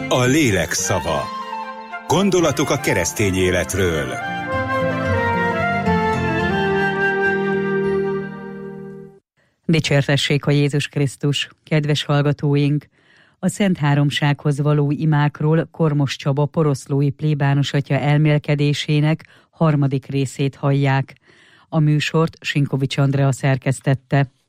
A lélek szava. Gondolatok a keresztény életről. Dicsértessék a Jézus Krisztus, kedves hallgatóink! A Szent Háromsághoz való imákról Kormos Csaba poroszlói plébános atya elmélkedésének 3. részét hallják. A műsort Sinkovics Andrea szerkesztette.